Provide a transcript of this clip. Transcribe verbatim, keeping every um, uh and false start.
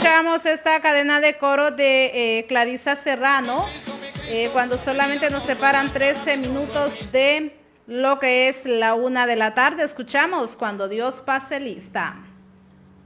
escuchamos esta cadena de coro de eh, Clarisa Serrano, eh, cuando solamente nos separan trece minutos de lo que es la una de la tarde. Escuchamos Cuando Dios pase lista.